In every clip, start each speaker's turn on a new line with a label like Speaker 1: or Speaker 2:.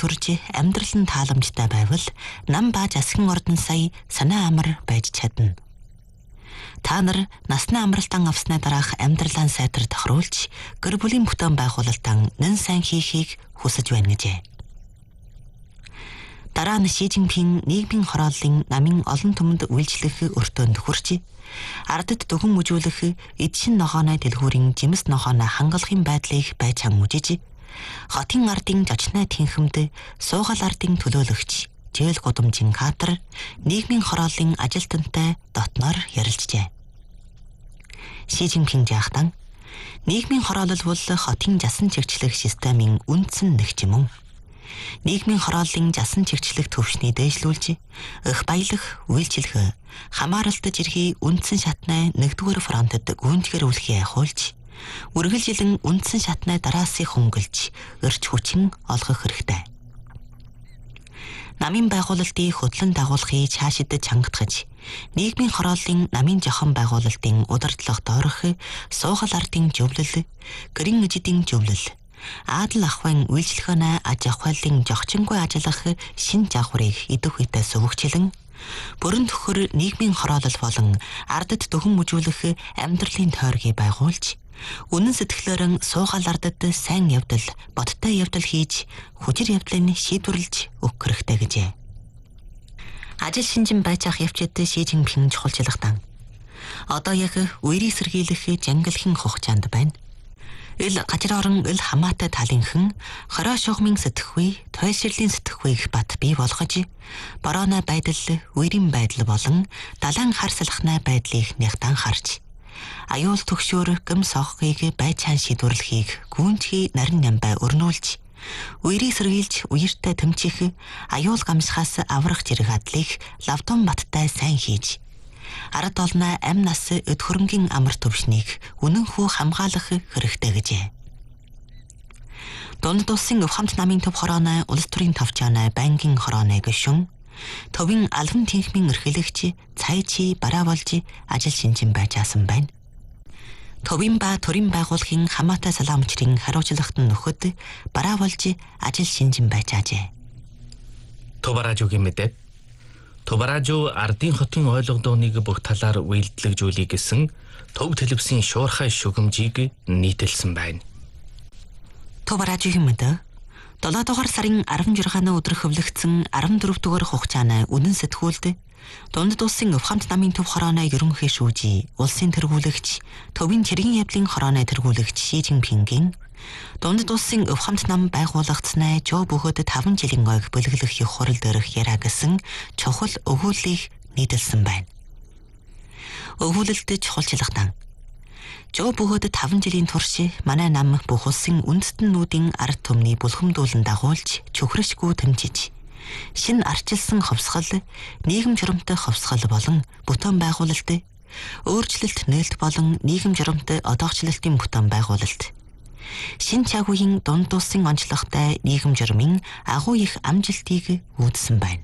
Speaker 1: сурж амьдрал нь тааламжтай байвал нам ба засгийн ордон сая санаа амар байж чадна. Та нар насны амралтан авсны дараах амьдралаа сайтар тохируулж, гэр бүлийн бүтээн байгуулалтан нэн сайн хийхийг хүсэж байна гэжээ. Дараа нь Ши Жинпин нийгмийн хорооллын намын олон түмэнд үйлчлэх өртөөнд хүрч, ардад дөгөн мүжүүлэх эдшин ногооны дэлгүүрийн жимс ногооны хангалахын байдлыг байцаан үжиж, хотын ардын жочны тэнхэмд суугаал ардын төлөөлөгч Жээл гудамжин Катар нийгмийн хорооллын ажилтнтай дотноор ярилцжээ. Ши Жинпин жаахтан нийгмийн хороолол бол хотын жасан чигчлэх системийн үндсэн нэгж юм. Нийгмийн хорооллын жасан чигчлэх төвшнийг дээшлүүлж, өх баялах, үйлчлэх, хамааралт жирхий үндсэн шатны 1-р фронтод гүнтгэр үлхий яхуулж, үргэлжилэн үндсэн шатны дараасыг хөнгөлж, өрч хүчин олгох хэрэгтэй. Намын байгуулалтын хөтлөн дагуулгыг цаашид чангатгаж, нийгмийн хорооллын намын жохон байгуулалтын удирдлага доорох суугаал ардын зөвлөл, гэрийн эжидийн зөвлөл, Аадал ахвайн үйлчлэхэнэ аж ахуйлын жогчингүй ажиллах шин жавхрыг идэх үедээ сөвөгчлэн, бүрэн төхөр нийгмийн хороолол болон ардад дөхөн мүжүүлэх амьдралын тойргийг байгуулж, үнэн сэтгэлээрэн суугаал ардад сайн явдал, бодтой явдал хийж, хүчир явдлыг шийдвэрлэж өгөх хэрэгтэй гэжээ. Ажил шинжин байцаах явцад Ши Жинпин чухалчлагтан. Одоо яг үерийн сэргийлэх жангалхын хугацаанд байна. Ил гажророн ил хамаатай талынхан хороо шугмын сэтгэхүй, туйлширлын сэтгэхүйг бат бий болгож, борооны байдал, үерийн байдал болон далайн хар салхны байдлыг нягтан харж, аюул төгшөөр гëm соххыг байцаан шийдвэрлэхийг гүнзгий нарийн нямбай өрнүүлж, үерийг сэргийлж үертэй тэмчих, аюул гамсахаас аврах зэрэг адлыг лавтон баттай сайн хийж, ард олны ам нас өд хөрөнгийн амар төвшнийг үнэн хүү хамгаалах хэрэгтэй гэжээ. Дунд улсын өв хамт намын төв хорооны улс төрийн товчооны банкин хорооны гишүүн, төвийн албан тэнхмийн эрхлэгч цайчи бараа болж ажил шинжин байж асан байна. Төвийн ба төрийн байгууллагын хамаатай салаамчрын хариуцлагт нөхөд бараа болж ажил шинжин байж ажээ.
Speaker 2: Товаражуугийн мэдээ. Товаражуу ардын хотын ойлгодоныг бүх талаар үйлдэлжүүлэх гэсэн төв телевизийн шуурхай шүгэмжийг нийтэлсэн байна.
Speaker 1: Товаражуугийн мэдээ. 7 дугаар сарын 16-ны өдөр хөвлөгдсөн 14 дугаар хугацааны үнэн сэтгүүлд дунд улсын өв хамт намын төв хорооны ерөнхий шүүжий, улсын тэргүүлэгч, төвийн цэргийн явдлын хорооны тэргүүлэгч Ши Жинпингийн дунд улсын өв хамт нам байгуулагдсанаа жоо бөгөөд 5 жилийн ойг бэлгэлэх их хурал дээрх яриа гэсэн чухал өгүүллийг нийтэлсэн байна. Өгүүлэлд чухалчлагтан жоо бөгөөд 5 жилийн турш манай нам бүх улсын үндэстнүүдийн ард түмний бүлхэмдүүлэн дагуулж чөхрөшгүй тэмцэж, шин арчилсан ховсгал, нийгэм журамтай ховсгал болон бүтээн байгуулалт, өөрчлөлт нээлт болон нийгэм журамтай одоогчлолтын бүтээн байгуулалт, шин цаг үеийн дунд улсын онцлогтой нийгэм журмын агуу их амжилтыг үүдсэн байна.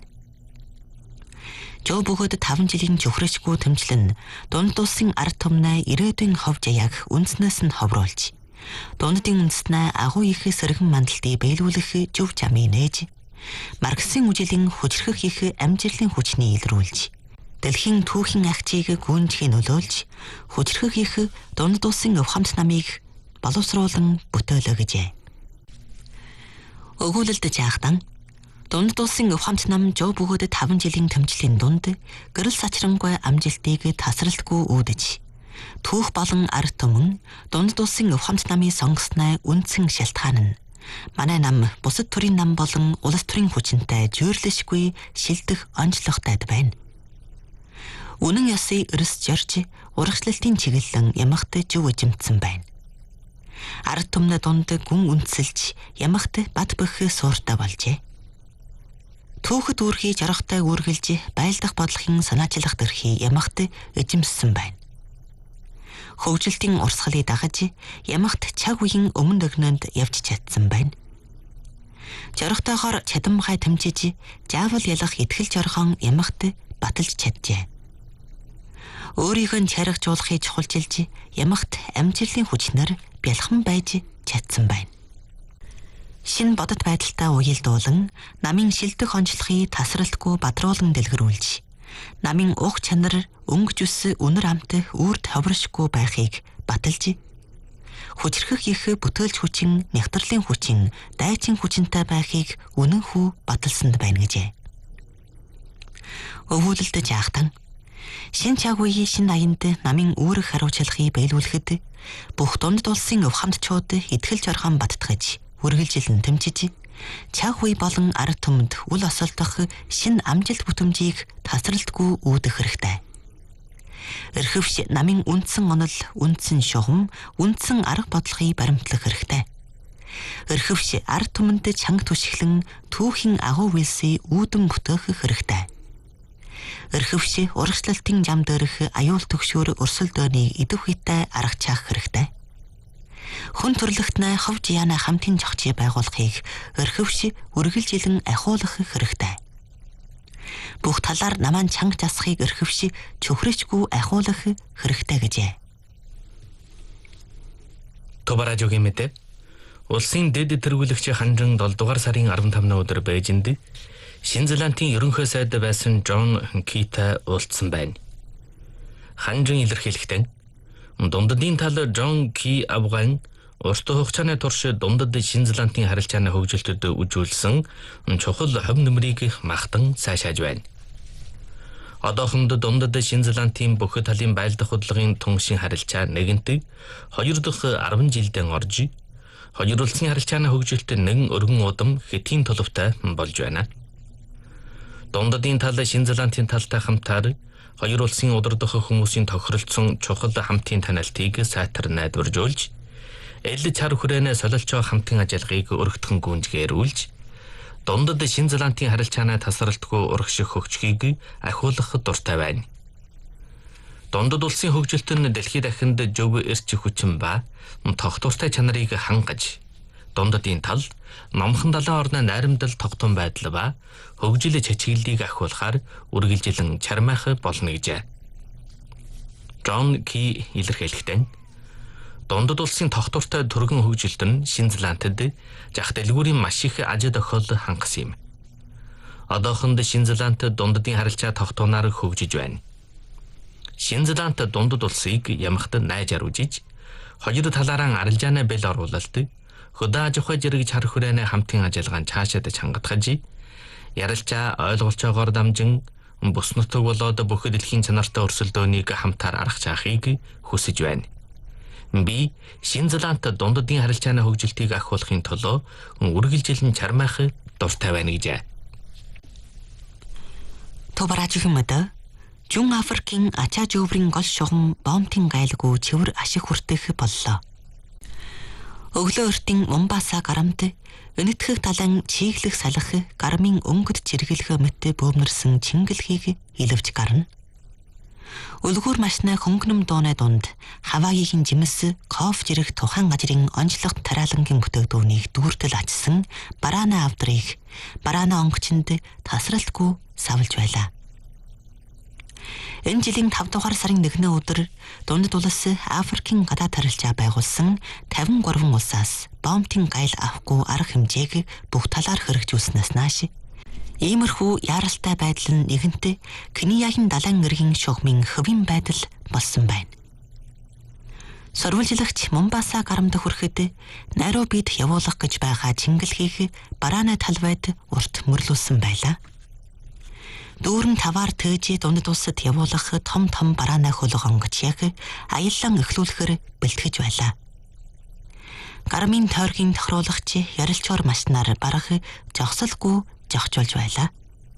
Speaker 1: Жоо бөгөөд 5 жилийн чөхрөшгүй тэмцлэн дунд улсын ард түмний ирээдүйн хов жаяг үндснээс нь ховруулж, дундын үндэснээ агуу их сэргэн мандалтыг биелүүлэх зөв чамыг нээж, Марксийн үжилийн хүчрхэх их амжилтын хүчний илрүүлж, дэлхийн түүхийн агчийг гүнзгий нөлөөлж, хүчрхэх их дунд улсын өв хамт намыг боловсруулан бүтээлөө гэжээ. Өгүүлэлд жаахтан дунд улсын өв хамт нам жоо бөгөөд 5 жилийн тэмцлийн дунд гэрэл сачрангүй амжилтыг тасралтгүй үүдэж, түүх болон ард түмэн дунд улсын өв хамт намын сонгосноо үндсэн шалтгаан нь манай нам бусад төрийн нам болон улс төрийн хүчинтэй зүйрлэшгүй шилдэх онцлогтой байна. Үнэн ёсыг өрс жорж, урагшлалтын чиглэлэн ямагт зөв эзэмдсэн байна. Ард түмний дунд гүн үндэсэлж, ямагт бат бөх сууртай болжээ. Түүхэд үүрхий жаргатай үргэлж, байлдах бодлохын санаачлах дэрхий ямагт эзэмссэн байна. Хөгжилтийн урсгалыг дагаж, ямагт цаг үеийн өмнө өгнөнд явж чадсан байна. Жорготойгоор чадамгай тэмцэж, заавал ялах итгэл жоргоон ямагт баталж чаджээ. Өөрийг нь чаргажуулахыг чухалчилж, ямагт амжилтын хүчнэр бялхан байж чадсан байна. Шинэ бодит байдалтай уялдуулан намын шилдэг онцлогыг тасралтгүй бадруулан дэлгэрүүлж, намын ух чанар өнгөж үс үнэр амт үрд ховршгүй байхыг баталж, хүчрхэх их бүтээлч хүчин, нягтралын хүчин, дайчин хүчинтэй байхыг үнэн хүү баталсанд байна гэжээ. Өвүүлэлд жаахтан шин чагуугийн шин аянд намын үүрэг хариуцлагыг биелүүлэхэд бүх дунд улсын өв хамтчууд итгэл зорхон баттгаж, үргэлжилэн тэмцэж, чаг үе болон ард түмэнд үл осолдох шин амжилт бүтэмжийг тасралтгүй үүдэх хэрэгтэй. Эрхэвч намын үндсэн онол, үндсэн шугам, үндсэн арга бодлогыг баримтлах хэрэгтэй. Эрхэвч ард түмэнд чанга түшиглэн түүхийн агуу үйлсийг үүдэн бүтээх хэрэгтэй. Эрхэвч урагшлалтын зам дээрх аюул төгшөөр өрсөл дөөнийг идэх үедээ арга чаах хэрэгтэй. Хүн төрлөختнээ ховж яана хамтын зохицыг байгуулахыг эрхэвч үргэлжилэн ахиулах хэрэгтэй. Бүх талаар намаан чанга засахыг эрхэвч чөхрөжгүй ахиулах хэрэгтэй гэжээ.
Speaker 2: Тобаражогийн мэдээ. Улсын дэд тэргүүлэгч ханжин 7 дугаар сарын 15-ны өдөр Бээжинд Шинэ Зеландын ерөнхий сайд байсан Джон Китай уулзсан байна. Ханжин илэрхийлэхдээ дундадын тал Джон Ки Абган урт хугацааны турш дундад Шинэ Зеландын харилцааны хөгжилтөд үжүүлсэн чухал хувь нэмрийг магтан сайшааж байна. Одоохонд дундад Шинэ Зеландын бүх талын байлдах хөдөлгөөний түншин харилцаа нэгэнтэг 2 дахь 10 жилдээ орж, хоёр улсын харилцааны хөгжилтөд нэгэн өргөн удам хэтийн төлөвтэй болж байна. Дундадын тал Шинэ Зеландын талтай хамтаар хоёр улсын удирдах хүмүүсийн тохиролцсон чухал хамтын танилтыг сайтар найдваржуулж, эл чар хүрээнэ солилцоо хамтын ажиллагааг өргөдгөн гүнзгээрүүлж, дундад Шинэ Зеландын харилцааны тасралтгүй урагших хөгжихийг ахиулах дуртай байна. Дундад улсын хөгжилт нь дэлхийд дахинд зөв эрч хүчин ба тогтвортой чанарыг хангаж, дундадын тал номхон далайн орны найрамдал тогтун байдал ба хөгжил чичгэлийг ахиулахаар үргэлжилэн чармайх болно гэжээ. Джон Ки илэрхийлэхдээ дундад улсын тогтвортой түргэн хөгжилт нь Шинэ Зеландд зах дэлгүүрийн маш их аж тохиол хангасан юм. Одоохонд Шинэ Зеландд дундадын харилцаа тогтооноор хөгжиж байна. Шинэ Зеланд дундад улсыг ямагт найжаар үжиж, хоёр талаараа арилжааны бэл оруулалт, хөдөө аж ахуй зэрэг чар хүрээнэ хамтын ажиллагаанд цаашаад чангатгаж, ярилцаа ойлголцоогоор дамжин бүс нутаг болоод бүх дэлхийн чанартай өрсөлдөөнийг хамтаар арга чаахыг хүсэж байна. Би Шинэ Зеланд дундадын харилцааны хөгжилтийг ахиулахын тулд үргэлжилэн чармайх дуртай байна гэжээ.
Speaker 1: Тобаражогийн мэдээ. Жун Африкийн ачаа жөврийн гол шугам бомтын гайлгүй цэвэр ашиг хүртэх боллоо. Өглөө өртийн Момбаса гарамд өнөтгөх талан чиглэх салах гармын өнгөд жиргэлэх мэт бөөмнөрсөн чингэлхийг илвж гарна. Үлгүүр машины хөнгөнөм дууны дунд Хавайгийн жимс коф жирэх тухайн газрын онцлог тариалангийн бүтээгдэхүүнийг дүүртэл ачсан бараана авдрыг бараана онгочинд тасралтгүй савлж байлаа. Энэ жилийн 5 дугаар сарын 1-ний өдөр дундад улс Африкийн гадаад харилцаа байгуулсан 53 улсаас бомтын гайл авахгүй арга хэмжээг бүх талаар хэрэгжүүлснээс нааш иймэрхүү яаралтай байдал нь нэгэнтээ Кениягийн далайн эргийн шугамын хөвийн байдал болсон байна. Сурвалжлагч Момбаса гарамд хүрэхэд Найробид явуулах гэж байгаа чингэлхийг бараана талбайд урт мөрлүүлсэн байлаа. Дүүрэн таваар тээжи дундад улсад явуулах том бараана хөлөг онгоч яг аяллан эхлүүлэхээр бэлтгэж байлаа. Гармын тойргийн тохируулагч ярилцгаар машинаар барах зогсолгүй зогчулж байлаа.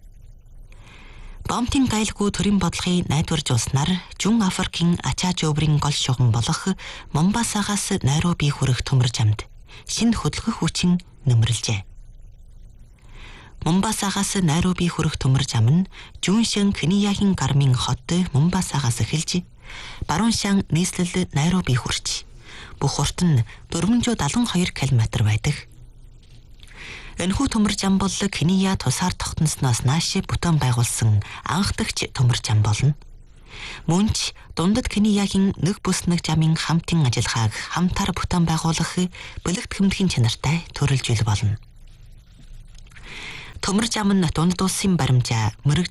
Speaker 1: Бомтын гайлгүй төрийн бодлогыг найдваржуулснаар Жун Африкийн ачаа жөврийн гол шугам болох Момбасагаас Найроби хүрэх төмөр замд шинэ хөдөлгөх хүчин нэмэрлжээ. Момбасагаас Найроби хүрэх төмөр зам нь Жуншан Кениягийн гармын хот Момбасагаас эхэлж баруун шан нийслэл Найроби хүрч бүх урт нь 472 км байдаг. Энэхүү төмөр зам бол Кения тусаар тогтносноос нааш бүтээн байгуулсан анхдагч төмөр зам болно. Мөн ч дундад Кениягийн нэг бус нэг жамын хамтын ажиллагааг хамтаар бүтээн байгуулах бэлэгдэхэмдхийн чанартай төрөлжүүл болно. Төмөр жам нь дунд улсын баримжаа мөрөг